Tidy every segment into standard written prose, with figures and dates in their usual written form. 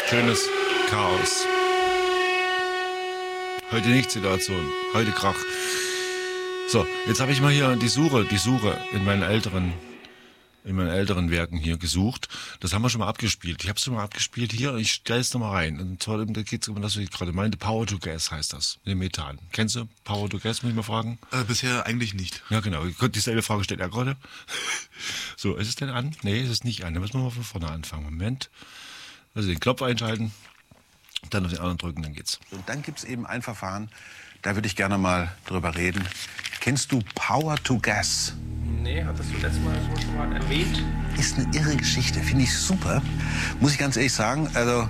Schönes Chaos. Heute nicht Situation, heute Krach. So, jetzt habe ich mal hier die Suche in meinen älteren Werken hier gesucht. Das haben wir schon mal abgespielt. Ich habe es schon mal abgespielt hier. Ich stelle es nochmal rein. Und zwar, da geht es um das, was ich gerade meinte. Power to Gas heißt das. Den Methan. Kennst du Power to Gas, muss ich mal fragen? Bisher eigentlich nicht. Ja, genau. Ich konnte dieselbe Frage stellen. Ja, gerade. So, ist es denn an? Nee, ist es nicht an. Da müssen wir mal von vorne anfangen. Moment. Also den Knopf einschalten. Dann auf den anderen drücken, dann geht's. Und dann gibt es eben ein Verfahren, da würde ich gerne mal drüber reden. Kennst du Power to Gas? Nee, hattest du letztes Mal schon mal erwähnt? Ist eine irre Geschichte, finde ich super. Muss ich ganz ehrlich sagen, also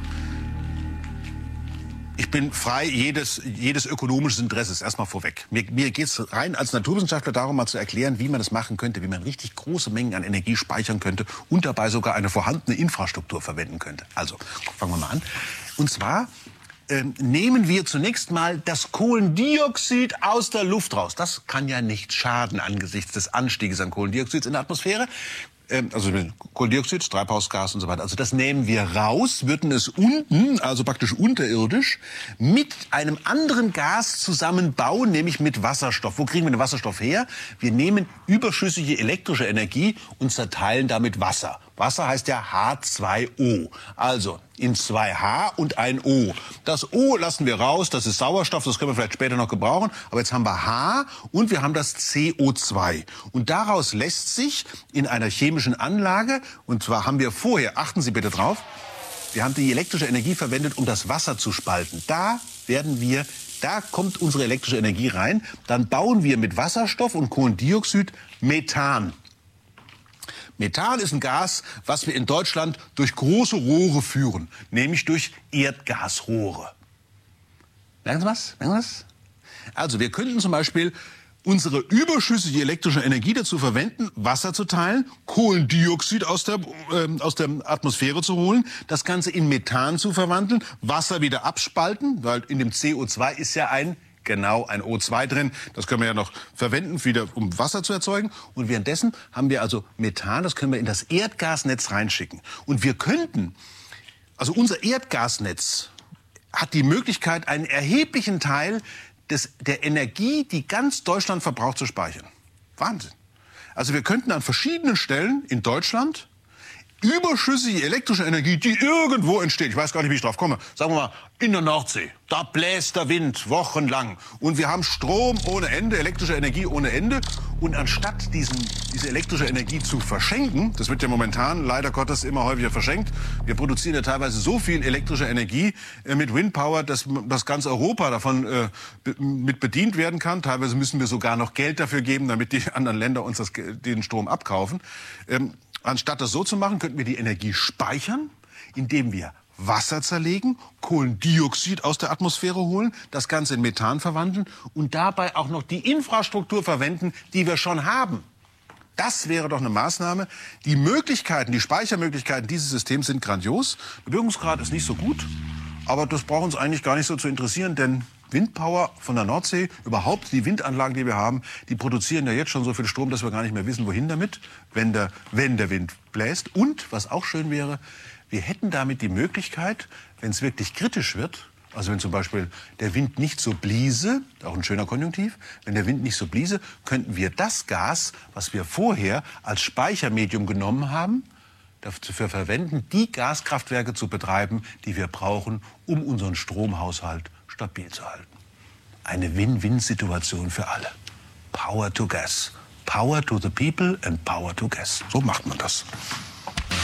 ich bin frei jedes ökonomisches Interesses, erstmal vorweg. Mir geht es rein als Naturwissenschaftler darum, mal zu erklären, wie man das machen könnte, wie man richtig große Mengen an Energie speichern könnte und dabei sogar eine vorhandene Infrastruktur verwenden könnte. Also, fangen wir mal an. Und zwar nehmen wir zunächst mal das Kohlendioxid aus der Luft raus. Das kann ja nicht schaden angesichts des Anstiegs an Kohlendioxid in der Atmosphäre. Also Kohlendioxid, Treibhausgas und so weiter. Also das nehmen wir raus, würden es unten, also praktisch unterirdisch, mit einem anderen Gas zusammenbauen, nämlich mit Wasserstoff. Wo kriegen wir den Wasserstoff her? Wir nehmen überschüssige elektrische Energie und zerteilen damit Wasser. Wasser heißt ja H2O. Also in 2H und ein O. Das O lassen wir raus, das ist Sauerstoff, das können wir vielleicht später noch gebrauchen. Aber jetzt haben wir H und wir haben das CO2. Und daraus lässt sich in einer chemischen Anlage, und zwar haben wir vorher, achten Sie bitte drauf, wir haben die elektrische Energie verwendet, um das Wasser zu spalten. Da kommt unsere elektrische Energie rein. Dann bauen wir mit Wasserstoff und Kohlendioxid Methan. Methan ist ein Gas, was wir in Deutschland durch große Rohre führen, nämlich durch Erdgasrohre. Merken Sie was? Merken Sie was? Also wir könnten zum Beispiel unsere überschüssige elektrische Energie dazu verwenden, Wasser zu teilen, Kohlendioxid aus der Atmosphäre zu holen, das Ganze in Methan zu verwandeln, Wasser wieder abspalten, weil in dem CO2 ist ja ein O2 drin. Das können wir ja noch verwenden, wieder um Wasser zu erzeugen. Und währenddessen haben wir also Methan, das können wir in das Erdgasnetz reinschicken. Und wir könnten, also unser Erdgasnetz hat die Möglichkeit, einen erheblichen Teil der Energie, die ganz Deutschland verbraucht, zu speichern. Wahnsinn. Also wir könnten an verschiedenen Stellen in Deutschland überschüssige elektrische Energie, die irgendwo entsteht, ich weiß gar nicht, wie ich drauf komme, sagen wir mal, in der Nordsee, da bläst der Wind wochenlang und wir haben Strom ohne Ende, elektrische Energie ohne Ende und anstatt diese elektrische Energie zu verschenken, das wird ja momentan leider Gottes immer häufiger verschenkt, wir produzieren ja teilweise so viel elektrische Energie mit Windpower, dass ganz Europa davon mit bedient werden kann, teilweise müssen wir sogar noch Geld dafür geben, damit die anderen Länder uns den Strom abkaufen. Anstatt das so zu machen, könnten wir die Energie speichern, indem wir Wasser zerlegen, Kohlendioxid aus der Atmosphäre holen, das Ganze in Methan verwandeln und dabei auch noch die Infrastruktur verwenden, die wir schon haben. Das wäre doch eine Maßnahme. Die Speichermöglichkeiten dieses Systems sind grandios. Der Wirkungsgrad ist nicht so gut, aber das braucht uns eigentlich gar nicht so zu interessieren, denn Windpower von der Nordsee, überhaupt die Windanlagen, die wir haben, die produzieren ja jetzt schon so viel Strom, dass wir gar nicht mehr wissen, wohin damit, wenn der Wind bläst. Und, was auch schön wäre, wir hätten damit die Möglichkeit, wenn es wirklich kritisch wird, also wenn zum Beispiel der Wind nicht so bliese, auch ein schöner Konjunktiv, wenn der Wind nicht so bliese, könnten wir das Gas, was wir vorher als Speichermedium genommen haben, dafür verwenden, die Gaskraftwerke zu betreiben, die wir brauchen, um unseren Stromhaushalt stabil zu halten. Eine Win-Win-Situation für alle. Power to Gas. Power to the people and power to gas. So macht man das.